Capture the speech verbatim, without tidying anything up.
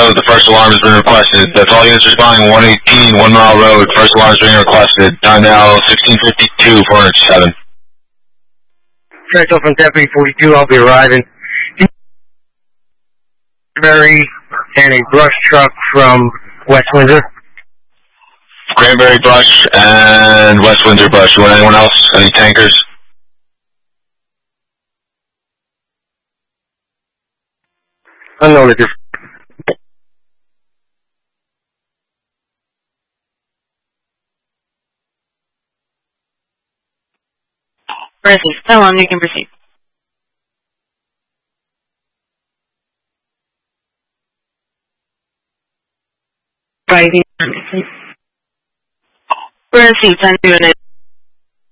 Road, the first alarm has been requested. That's all units responding, one eighteen, One Mile Road, first alarm is being requested. Time now, sixteen fifty-two, four hundred seven. Central from Deputy forty-two, I'll be arriving. Cranberry and a brush truck from West Windsor. Cranberry brush and West Windsor brush. You want anyone else? Any tankers? Unknown at this. Francis, tell him you can proceed. Right. Francis, I'm doing it.